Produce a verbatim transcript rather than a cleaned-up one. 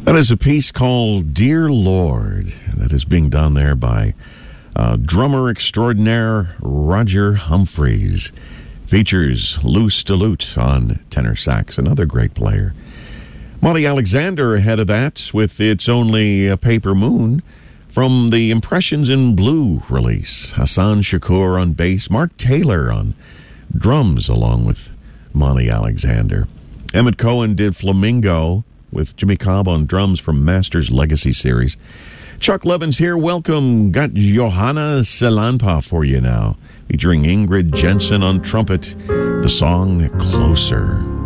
That is a piece called Dear Lord that is being done there by uh, drummer extraordinaire Roger Humphreys. Features Lou Stillute on tenor sax, another great player. Monty Alexander ahead of that with It's Only a Paper Moon from the Impressions in Blue release. Hassan Shakur on bass, Mark Taylor on drums along with Monty Alexander. Emmett Cohen did Flamingo with Jimmy Cobb on drums from Masters Legacy series. Chuck Levin's here. Welcome. Got Johanna Selanpa for you now, featuring Ingrid Jensen on trumpet. The song Closer.